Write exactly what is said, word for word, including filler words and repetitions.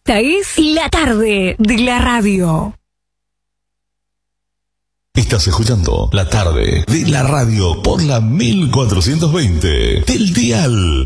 Esta es la tarde de la radio. Estás escuchando La Tarde de la Radio por la mil cuatrocientos veinte del dial.